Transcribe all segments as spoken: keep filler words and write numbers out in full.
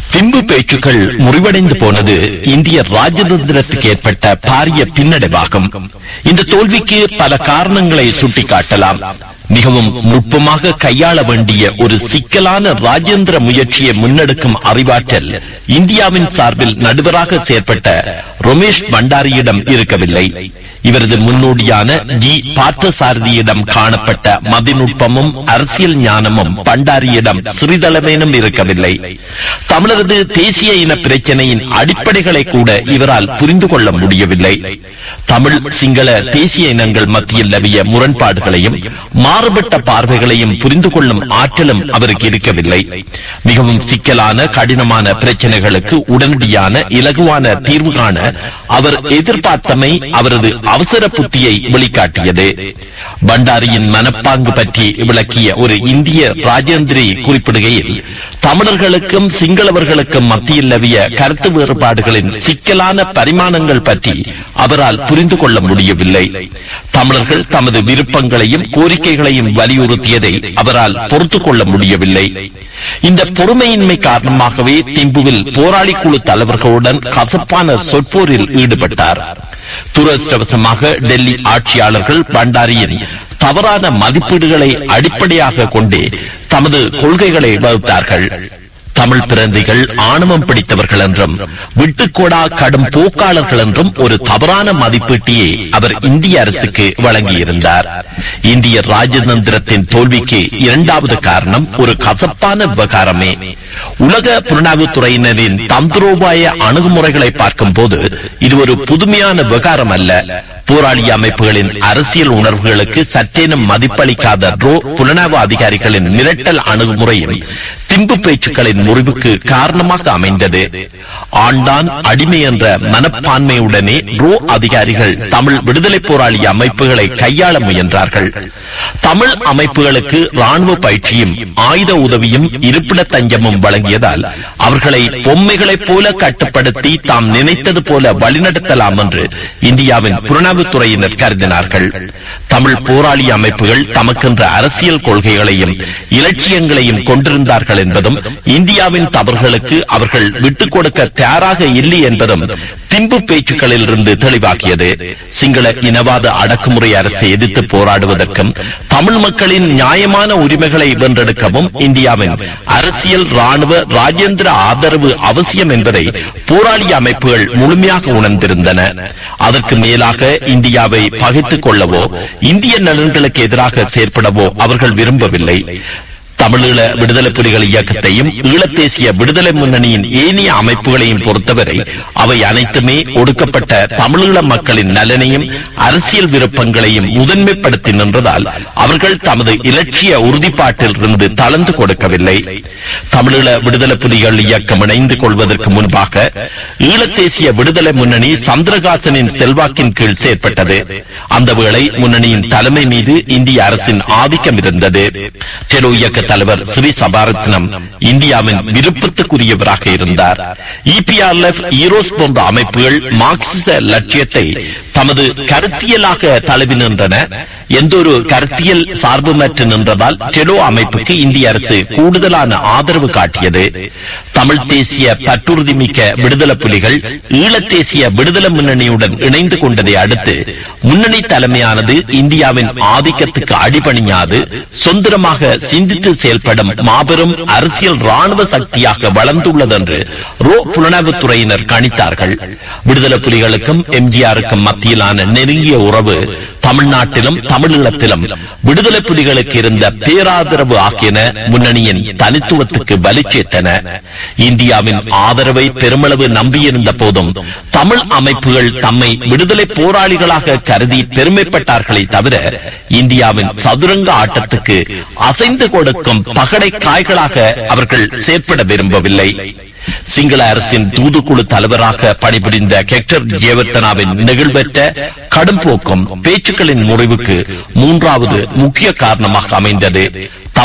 திம்பு பேச்சுக்கள் முறிவடைந்து போனது இந்திய ராஜதந்திரத்துக்கு ஏற்பட்ட பாரிய பின்னடைவாகும். இந்த தோல்விக்கு பல காரணங்களை சுட்டிக்காட்டலாம். மிகவும் நுட்பமாக கையாள வேண்டிய ஒரு சிக்கலான ராஜேந்திர முயற்சியை முன்னெடுக்கும் அறிவாற்றல் இந்தியாவின் சார்பில் நடுவராக செயற்பட்ட ரமேஷ் பண்டாரியிடம் இருக்கவில்லை. இவரது முன்னோடியான ஜி பார்த்தசாரதியிடம் காணப்பட்ட மதிநுட்பமும் அரசியல் ஞானமும் பண்டாரியிடம் சிறிதளவேனும் இருக்கவில்லை. தமிழரது தேசிய இன பிரச்சனையின் அடிப்படைகளை கூட இவரால் புரிந்து கொள்ள முடியவில்லை. தமிழ் சிங்கள தேசிய இனங்கள் மத்தியில் நிலவிய முரண்பாடுகளையும் மாறுபட்ட பார்வைகளையும் புரிந்து கொள்ளும் ஆற்றலும் அவருக்கு இருக்கவில்லை. மிகவும் சிக்கலான கடினமான பிரச்சனைகளுக்கு உடனடியான இலகுவான தீர்வு காண அவர் எதிர்பார்த்தமை அவரது அவசர புத்தியை வெளிக்காட்டியது. பண்டாரியின் மனப்பாங்கு பற்றி விளக்கிய ஒரு இந்திய ராஜேந்திரி குறிப்பிடுகையில், தமிழர்களுக்கும் சிங்களவர்களுக்கும் மத்தியில் நிலவிய கருத்து வேறுபாடுகளின் சிக்கலான பரிமாணங்கள் பற்றி அவரால் புரிந்து கொள்ள முடியவில்லை. தமிழர்கள் தமது விருப்பங்களையும் கோரிக்கைகளையும் வலியுறுத்தியதை அவரால் பொறுத்து கொள்ள முடியவில்லை. இந்த பொறுமையின்மை காரணமாகவே திம்புவில் போராளி குழு தலைவர்களுடன் கசப்பான சொற்போரில் ஈடுபட்டார். துரதிருஷ்டவசமாக டெல்லி ஆட்சியாளர்கள் பண்டாரியின் தவறான மதிப்பீடுகளை அடிப்படையாக கொண்டே தமது கொள்கைகளை வகுத்தார்கள். தமிழ் பிரதிகள் ஆணவம் பிடித்தவர்கள் என்றும் விட்டுக்கோடா கடும் போக்காளர்கள் என்றும் ஒரு தவறான மதிப்பீட்டையே அவர் இந்திய அரசுக்கு வழங்கியிருந்தார். இந்திய ராஜதந்திரத்தின் தோல்விக்கு இரண்டாவது காரணம் ஒரு கசப்பான விவகாரமே. உலக புலனாய்வுத்துறையினரின் தந்திரோபாய அணுகுமுறைகளை பார்க்கும் போது இது ஒரு புதுமையான விவகாரம் அல்ல. போராளி அமைப்புகளின் அரசியல் உணர்வுகளுக்கு சற்றேனும் மதிப்பளிக்காத ரோ புலனாய்வு அதிகாரிகளின் மிரட்டல் அணுகுமுறையும் திம்பு பேச்சுக்களின் முறிவுக்கு காரணமாக அமைந்தது. ஆண்டான் அடிமை என்ற மனப்பான்மையுடனே ரோ அதிகாரிகள் தமிழ் விடுதலை போராளி அமைப்புகளை கையாள முயன்றார்கள். தமிழ் அமைப்புகளுக்கு ராணுவ பயிற்சியும் ஆயுத உதவியும் இருப்பிட தஞ்சமும் வழங்கியதால் அவர்களை பொம்மைகளைப் போல கட்டுப்படுத்தி தாம் நினைத்தது போல வழிநடத்தலாம் என்று இந்தியாவின் புலனாய்வுத்துறையினர் கருதினார்கள். தமிழ் போராளி அமைப்புகள் தமக்கென்ற அரசியல் கொள்கைகளையும் இலட்சியங்களையும் கொண்டிருந்தார்கள் என்பதும் இந்தியாவின் தவறுகளுக்கு அவர்கள் விட்டுக் கொடுக்க தயாராக இல்லை என்பதும் திம்பு பேச்சுக்களில் இருந்து தெளிவாக்கியது. சிங்கள இனவாத அடக்குமுறை அரசை எதிர்த்து போராடுவதற்கும் தமிழ் மக்களின் நியாயமான உரிமைகளை வென்றெடுக்கவும் இந்தியாவின் அரசியல் ராணுவ ராஜேந்திர ஆதரவு அவசியம் என்பதை போராளி அமைப்புகள் முழுமையாக உணர்ந்திருந்தன. அதற்கு மேலாக இந்தியாவை பகைத்துக் கொள்ளவோ இந்திய நலன்களுக்கு எதிராக செயற்படவோ அவர்கள் விரும்பவில்லை. தமிழீழ விடுதலை புலிகள் இயக்கத்தையும் ஈழத்தேசிய விடுதலை முன்னணியின் ஏனைய அமைப்புகளையும் பொறுத்தவரை அவை அனைத்துமே ஒடுக்கப்பட்ட தமிழீழ மக்களின் நலனையும் அரசியல் விருப்பங்களையும் முதன்மைப்படுத்தி நின்றதால் அவர்கள் தமது இலட்சிய உறுதிப்பாட்டில் இருந்து தளர்ந்து கொடுக்கவில்லை. தமிழீழ விடுதலை புலிகள் இயக்கம் இணைந்து கொள்வதற்கு முன்பாக ஈழத்தேசிய விடுதலை முன்னணி சந்திரகாசனின் செல்வாக்கின் கீழ் செயற்பட்டது. அந்த வேளை முன்னணியின் தலைமை மீது இந்திய அரசின் ஆதிக்கம் இருந்தது. டெலோ இயக்க தலைவர் ஸ்ரீ சபாரத்னம் இந்தியாவின் விருப்பத்துக்குரியவராக இருந்தார். இபிஆர்எஃப் ஈரோஸ் போன்ற அமைப்புகள் மார்க்சிச லட்சியத்தை தமது கருத்தியலாக தழுவி நின்றன. எந்த ஒரு கருத்தியல் சார்புமற்று நின்றதால் டெலோ அமைப்புக்கு இந்திய அரசு கூடுதலான ஆதரவு காட்டியது. தமிழ் தேசிய பற்றுறுதி மிக்க விடுதலை புலிகள் ஈழத்தேசிய விடுதலை முன்னணியுடன் இணைந்து கொண்டதை அடுத்து முன்னணி தலைமையானது இந்தியாவின் ஆதிக்கத்துக்கு அடிபணியாது சுதந்திரமாக சிந்தித்து செயல்படும் மாபெரும் அரசியல் ராணுவ சக்தியாக வளர்ந்துள்ளது என்று ரோ புலனாய்வுத்துறையினர் கணித்தார்கள். விடுதலை புலிகளுக்கும் எம்ஜிஆருக்கும் மத்தியிலான நெருங்கிய உறவு தமிழ்நாட்டிலும் தமிழீழத்திலும் விடுதலை புலிகளுக்கு இருந்த பேராதரவு ஆகியன முன்னணியின் தனித்துவத்துக்கு வலி சேர்த்தன. இந்தியாவின் ஆதரவை பெருமளவு நம்பியிருந்த போதும் தமிழ் அமைப்புகள் தம்மை விடுதலை போராளிகளாக கருதி பெருமைப்பட்டார்களே தவிர இந்தியாவின் சதுரங்க ஆட்டத்துக்கு அசைந்து கொடுக்கும் பகடை காய்களாக அவர்கள் செயற்பட விரும்பவில்லை. சிங்கள அரசின் தூதுக்குழு தலைவராக பணிபுரிந்த ஹெக்டர் ஜெயவர்தனாவின் நெகிழ்வற்ற கடும் போக்கும் பேச்சுக்களின் முறிவுக்கு மூன்றாவது முக்கிய காரணமாக அமைந்தது.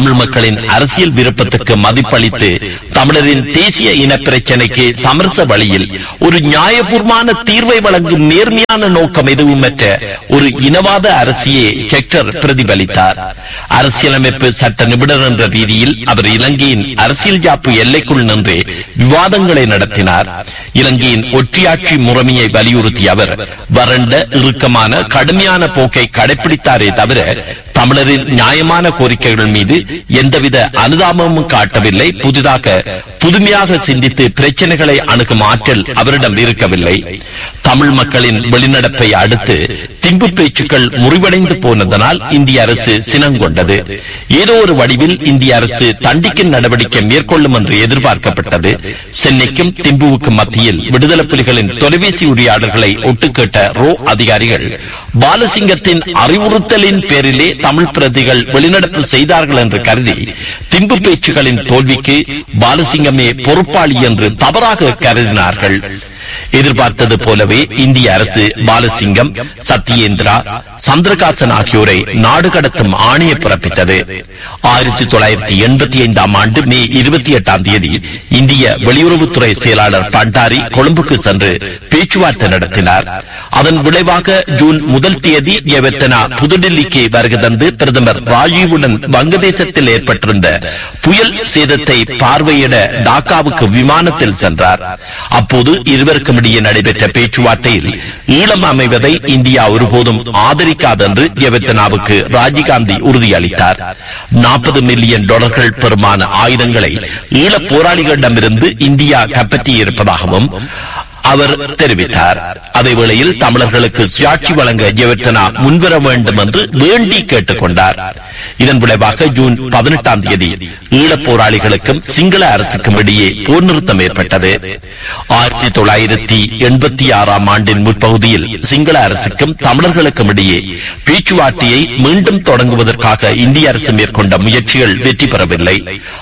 தமிழ் மக்களின் அரசியல் விருப்பத்துக்கு மதிப்பளித்து தமிழரின் தேசிய இன பிரச்சினைக்கு சமரச வழியில் ஒரு நியாயபூர்வமான தீர்வை வழங்கும் நேர்மையான நோக்கம் எதுவுமற்ற ஒரு இனவாத அரசியை ஹெக்டர் பிரதிபலித்தார். அரசியலமைப்பு சட்ட நிபுணர் என்ற ரீதியில் அவர் இலங்கையின் அரசியல் யாப்பு எல்லைக்குள் நின்று விவாதங்களை நடத்தினார். இலங்கையின் ஒற்றையாட்சி முறைமையை வலியுறுத்திய அவர் வறண்ட இறுக்கமான கடுமையான போக்கை கடைபிடித்தாரே தவிர தமிழரின் நியாயமான கோரிக்கைகள் மீது எந்தவித அனுதாபமும் காட்டவில்லை. புதிதாக புதுமையாக சிந்தித்து பிரச்சனைகளை அணுகும் ஆற்றல் அவரிடம் இருக்கவில்லை. தமிழ் மக்களின் வெளிநடப்பை அடுத்து திம்பு பேச்சுக்கள் முறிவடைந்து போனதனால் இந்திய அரசு சினங்கொண்டது. ஏதோ ஒரு வடிவில் இந்திய அரசு தண்டிக்கும் நடவடிக்கை மேற்கொள்ளும் என்று எதிர்பார்க்கப்பட்டது. சென்னைக்கும் திம்புவுக்கும் மத்தியில் விடுதலை புலிகளின் தொலைபேசி உரையாடல்களை ஒட்டுக்கேட்ட ரோ அதிகாரிகள் பாலசிங்கத்தின் அறிவுறுத்தலின் பேரிலே தமிழ் பிரதிகள் வெளிநடப்பு செய்தார்கள் என்று கருதி திம்பு பேச்சுகளின் தோல்விக்கு பாலசிங்கமே பொறுப்பாளி என்று தவறாக கருதினார்கள். எதிர்பார்த்தது போலவே இந்திய அரசு பாலசிங்கம், சத்யேந்திரா, சந்திரகாசன் ஆகியோரை நாடு கடத்தும் ஆணையை பிறப்பித்தது. ஆயிரத்தி தொள்ளாயிரத்தி எண்பத்தி ஐந்தாம் ஆண்டு மே இருபத்தி எட்டாம் தேதி இந்திய வெளியுறவுத்துறை செயலாளர் பண்டாரி கொழும்புக்கு சென்று பேச்சுவார்த்தை நடத்தினார். அதன் விளைவாக ஜூன் முதல் தேதி ஜெயவர்தனா புதுடில்லிக்கு வருகை தந்து பிரதமர் ராஜீவுடன் வங்கதேசத்தில் ஏற்பட்டிருந்த புயல் சேதத்தை பார்வையிட டாக்காவுக்கு விமானத்தில் சென்றார். அப்போது இருவருக்கும் இடையே நடைபெற்ற பேச்சுவார்த்தையில் ஈழம் அமைவதை இந்தியா ஒருபோதும் ஆதரிக்காது என்று ஜெயவர்தனாவுக்கு ராஜீவ்காந்தி உறுதியளித்தார். நாற்பது மில்லியன் டாலர்கள் பெருமான ஆயுதங்களை ஈழப் போராளிகளிடமிருந்து இந்தியா கைப்பற்றியிருப்பதாகவும் அவர் தெரிவித்தார். அதேவேளையில் தமிழர்களுக்கு சுயாட்சி வழங்க ஜெயவர்தனா முன்வர வேண்டும் என்று வேண்டி கேட்டுக் கொண்டார். இதன் விளைவாக ஜூன் பதினெட்டாம் தேதி ஈழப் போராளிகளுக்கும் சிங்கள அரசுக்கும் இடையே போர் நிறுத்தம் ஏற்பட்டது. ஆயிரத்தி தொள்ளாயிரத்தி எண்பத்தி ஆறாம் ஆண்டின் முற்பகுதியில் சிங்கள அரசுக்கும் தமிழர்களுக்கும் இடையே பேச்சுவார்த்தையை மீண்டும் தொடங்குவதற்காக இந்திய அரசு மேற்கொண்ட முயற்சிகள் வெற்றி பெறவில்லை.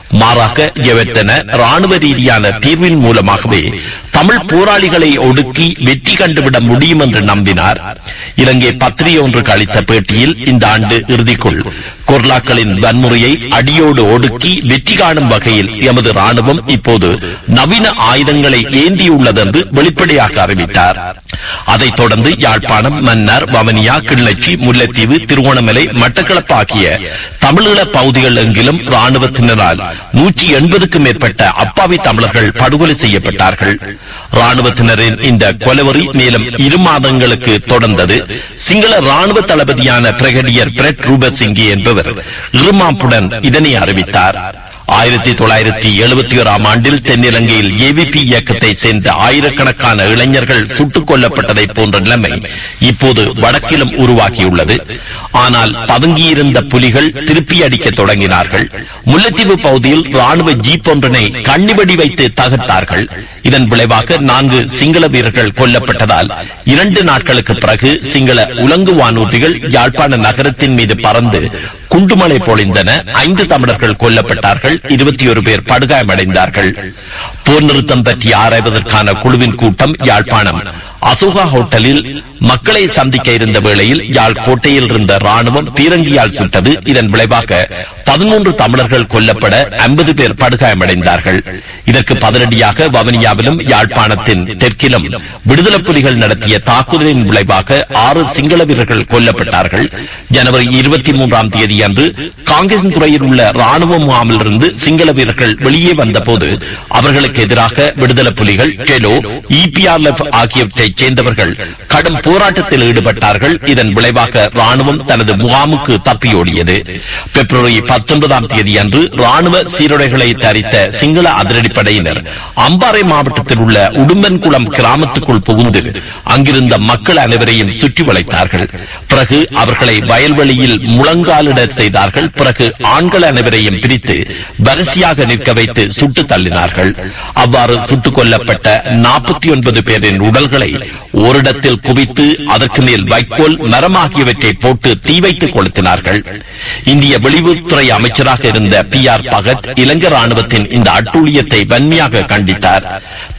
மாறாக ஜெயவர்தனா ராணுவ ரீதியான தீர்வின் மூலமாகவே தமிழ் போராளிகளை ஒடுக்கி வெற்றி கண்டுவிட முடியும் என்று நம்பினார். இலங்கை பத்திரிகை ஒன்றுக்கு அளித்த பேட்டியில் இந்த ஆண்டு இறுதிக்குள் கொர்லாக்களின் வன்முறையை அடியோடு ஒடுக்கி வெற்றி காணும் வகையில் எமது ராணுவம் இப்போது நவீன ஆயுதங்களை ஏந்தியுள்ளது என்று வெளிப்படையாக அறிவித்தார். அதைத் தொடர்ந்து யாழ்ப்பாணம், மன்னார், வவனியா, கிள்ளச்சி, முல்லைத்தீவு, திருவோணமலை, மட்டக்களப்பு ஆகிய தமிழீழ பகுதிகள் எங்கிலும் ராணுவத்தினரால் நூற்றி எண்பதுக்கும் மேற்பட்ட அப்பாவி தமிழர்கள் படுகொலை செய்யப்பட்டார்கள். ராணுவத்தினரின் இந்த கொலவெறி மேலும் இரு மாதங்களுக்கு தொடர்ந்தது. சிங்கள ராணுவ தளபதியான பிரிகேடியர் பிரெட் ரூபசிங்கே என்பவர் இருமாப்புடன் இதனை அறிவித்தார். ஆயிரத்தி தொள்ளாயிரத்தி எழுபத்தி ஓராம் ஆண்டில் தென்னிலங்கையில் ஏவிபி இயக்கத்தை சேர்ந்த ஆயிரக்கணக்கான இளைஞர்கள் சுட்டுக் கொல்லப்பட்டதை போன்ற நிலைமை இப்போது வடக்கிலும் உருவாகியுள்ளது. ஆனால் பதுங்கியிருந்த புலிகள் திருப்பி அடிக்க தொடங்கினார்கள். முல்லைத்தீவு பகுதியில் ராணுவ ஜீப் ஒன்றினை கண்ணிவெடி வைத்து தகர்த்தார்கள். இதன் விளைவாக நான்கு சிங்கள வீரர்கள் கொல்லப்பட்டதால் இரண்டு நாட்களுக்கு பிறகு சிங்கள உலங்கு வானூர்திகள் யாழ்ப்பாண நகரத்தின் மீது பறந்து குண்டுமலை பொழிந்தன. ஐந்து தமிழர்கள் கொல்லப்பட்டார்கள். இருபத்தி ஒரு பேர் படுகாயமடைந்தார்கள். போர் நிறுத்தம் பற்றி ஆராய்வதற்கான குழுவின் கூட்டம் யாழ்ப்பாணம் அசோகா ஹோட்டலில் மக்களை சந்திக்க இருந்த வேளையில் யாழ் கோட்டையில் இருந்த ராணுவம் பீரங்கியால் சுட்டது. இதன் விளைவாக பதிமூன்று தமிழர்கள் கொல்லப்பட ஐம்பது பேர் படுகாயமடைந்தார்கள். இதற்கு பதிலடியாக வவனியாவிலும் யாழ்ப்பாணத்தின் தெற்கிலும் விடுதலை புலிகள் நடத்திய தாக்குதலின் விளைவாக ஆறு சிங்கள வீரர்கள் கொல்லப்பட்டார்கள். ஜனவரி இருபத்தி மூன்றாம் தேதி அன்று காங்கிரஸ் துறையில் உள்ள ராணுவ முகாமில் இருந்து சிங்கள வீரர்கள் வெளியே வந்தபோது அவர்களுக்கு எதிராக விடுதலை புலிகள், டெலோ, இபிஆர்எஃப் ஆகியவற்றை சேர்ந்தவர்கள் கடும் போராட்டத்தில் ஈடுபட்டார்கள். இதன் விளைவாக ராணுவம் தனது முகாமுக்கு தப்பியோடியது. பிப்ரவரி பத்தொன்பதாம் தேதி அன்று ராணுவ சீருடைகளை தரித்த சிங்கள அதிரடிப்படையினர் அம்பாறை மாவட்டத்தில் உள்ள உடும்பன்குளம் கிராமத்துக்குள் புகுந்து அங்கிருந்த மக்கள் அனைவரையும் சுற்றி வளைத்தார்கள். பிறகு அவர்களை வயல்வெளியில் முழங்காலிட செய்தார்கள். பிறகு ஆண்கள் அனைவரையும் பிரித்து வரிசையாக நிற்க வைத்து சுட்டு தள்ளினார்கள். அவ்வாறு சுட்டுக் கொல்லப்பட்ட நாற்பத்தி ஒன்பது பேரின் உடல்களை ஓரிடத்தில் குவித்து அதற்கு மேல் வைக்கோல், மரம் ஆகியவற்றை போட்டு தீ வைத்து கொளுத்தினார்கள். இந்திய வெளியுறவுத்துறை அமைச்சராக இருந்த பி ஆர் பகத் இலங்கை ராணுவத்தின் இந்த அட்டூழியத்தை வன்மையாக கண்டித்தார்.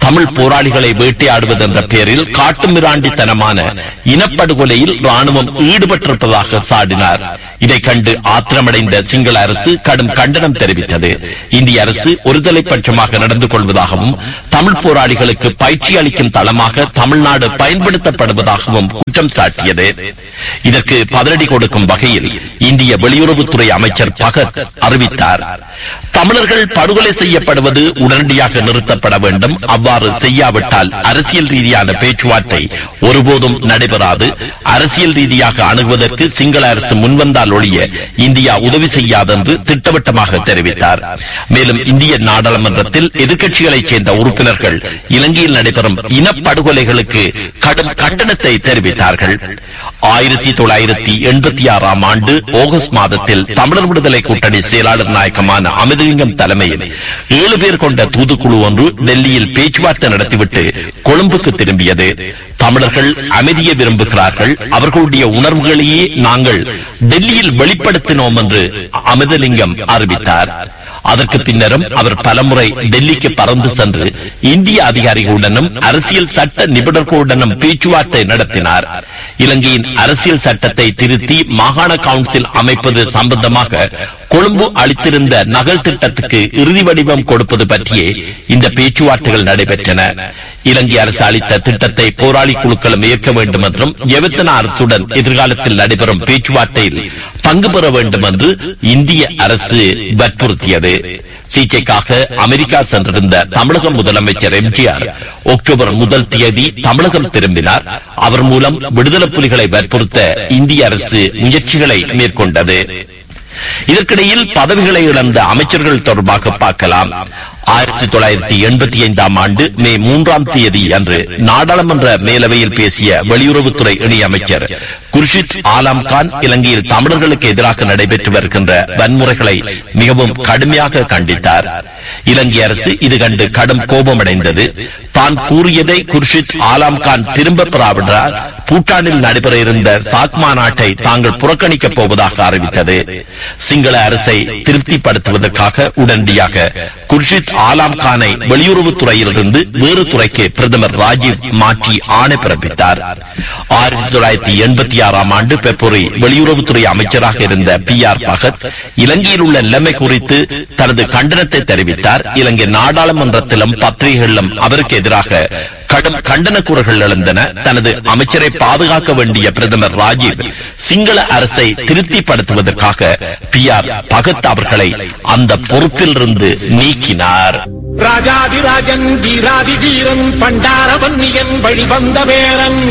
தமிழ் போராளிகளை வேட்டையாடுவது என்ற பெயரில் காட்டுமிராண்டித்தனமான இனப்படுகொலையில் ராணுவம் ஈடுபட்டிருப்பதாக சாடினார். இதை கண்டு ஆத்திரமடைந்த சிங்கள அரசு கடும் கண்டனம் தெரிவித்தது. இந்திய அரசு ஒருதலை பட்சமாக நடந்து கொள்வதாகவும் தமிழ் போராளிகளுக்கு பயிற்சி அளிக்கும் தளமாக தமிழ்நாடு பயன்படுத்தப்படுவதாகவும் குற்றம் சாட்டியது. இதற்கு பதிலடி கொடுக்கும் வகையில் இந்திய வெளியுறவுத்துறை அமைச்சர் பகத் அறிவித்தார். தமிழர்கள் படுகொலை செய்யப்படுவது உடனடியாக நிறுத்தப்பட வேண்டும். அவ்வாறு செய்யாவிட்டால் அரசியல் ரீதியான பேச்சுவார்த்தை ஒருபோதும் நடைபெறாது. அரசியல் ரீதியாக அணுகுவதற்கு சிங்கள அரசு முன்வந்தால் ஒழிய இந்தியா உதவி செய்யாது என்று திட்டவட்டமாக தெரிவித்தார். மேலும் இந்திய நாடாளுமன்றத்தில் எதிர்க்கட்சிகளைச் சேர்ந்த உறுப்பினர்கள் இலங்கையில் நடைபெறும் இனப்படுகொலைகளுக்கு கடும் கண்டனத்தை தெரிவித்தார்கள். ஆயிரத்தி தொள்ளாயிரத்தி எண்பத்தி ஆறாம் ஆண்டு ஆகஸ்ட் மாதத்தில் தமிழர் விடுதலை கூட்டணி செயலாளர் நாயகமான அமிர்தலிங்கம் தலைமையில் ஏழு பேர் கொண்ட தூதுக்குழு ஒன்று டெல்லியில் பேச்சுவார்த்தை நடத்திவிட்டு கொழும்புக்கு திரும்பியது. தமிழர்கள் அமைதியை விரும்புகிறார்கள், அவர்களுடைய உணர்வுகளையே நாங்கள் டெல்லியில் வெளிப்படுத்தினோம் என்று அமிர்தலிங்கம் அறிவித்தார். அதற்கு பின்னரும் அவர் பலமுறை டெல்லிக்கு பறந்து சென்று இந்திய அதிகாரிகளுடனும் அரசியல் சட்ட நிபுணர்களுடனும் பேச்சுவார்த்தை நடத்தினார். இலங்கையின் அரசியல் சட்டத்தை திருத்தி மாகாண கவுன்சில் அமைப்பது சம்பந்தமாக கொழும்பு அளித்திருந்த நகல் திட்டத்துக்கு இறுதி வடிவம் கொடுப்பது பற்றியே இந்த பேச்சுவார்த்தைகள் நடைபெற்றன. இலங்கை அரசு அளித்த திட்டத்தை போராளி குழுக்களும் ஏற்க வேண்டும் என்றும் எவத்தனா அரசுடன் எதிர்காலத்தில் நடைபெறும் பேச்சுவார்த்தையில் பங்கு பெற வேண்டும் என்று இந்திய அரசு வற்புறுத்தியது. சிகிச்சைக்காக அமெரிக்கா சென்றிருந்த தமிழக முதலமைச்சர் எம்ஜிஆர் அக்டோபர் முதல் தேதி தமிழகம் திரும்பினார். அவர் மூலம் விடுதலை புலிகளை வற்புறுத்த இந்திய அரசு முயற்சிகளை மேற்கொண்டது. இதற்கிடையில் பதவிகளை இழந்த அமைச்சர்கள் தொடர்பாக பார்க்கலாம். ஆயிரத்தி தொள்ளாயிரத்தி எண்பத்தி ஐந்தாம் ஆண்டு மே மூன்றாம் தேதி அன்று நாடாளுமன்ற மேலவையில் பேசிய வெளியுறவுத்துறை இணையமைச்சர் குர்ஷித் ஆலம் கான் இலங்கையில் தமிழர்களுக்கு எதிராக நடைபெற்று வருகின்ற வன்முறைகளை மிகவும் கடுமையாக கண்டித்தார். இலங்கை அரசு இது கண்டு கடும் கோபமடைந்தது. தான் கூறியதை குர்ஷித் ஆலம் கான் திரும்ப பெறாவிட்டால் பூட்டானில் நடைபெற இருந்த சாக் மாநாட்டை தாங்கள் புறக்கணிக்கப் போவதாக அறிவித்தது. சிங்கள அரசை திருப்திப்படுத்துவதற்காக உடனடியாக குர்ஷித் ஆலம் கானை வெளியுறவுத்துறையிலிருந்து வேறு துறைக்கு பிரதமர் ராஜீவ் மாற்றி ஆணை பிறப்பித்தார். ஆயிரத்தி தொள்ளாயிரத்தி எண்பத்தி ஆறாம் ஆண்டு பிப்ரவரி வெளியுறவுத்துறை அமைச்சராக இருந்த பி ஆர் பகத் இலங்கையில் உள்ள நிலைமை குறித்து தனது கண்டனத்தை தெரிவித்தார். இலங்கை நாடாளுமன்றத்திலும் பத்திரிகைகளிலும் அவருக்கு எதிராக கடும் கண்டன கூறல்கள் எழுந்தன. தனது அமைச்சரை பாதுகாக்க வேண்டிய பிரதமர் ராஜீவ் சிங்கள அரசை திருப்திப்படுத்துவதற்காக பி ஆர் பகத் அவர்களை அந்த பொறுப்பில் இருந்து நீக்கினார். ராஜாதிராஜன் வீராதி வீரன் பண்டாரவன்னியன் வழிவந்த வேரன்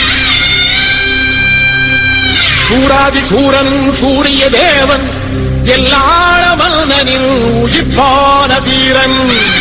சூராதி சூரன் சூரிய தேவன் எல்லாளமனின் உயிர்ப்பான தீரன்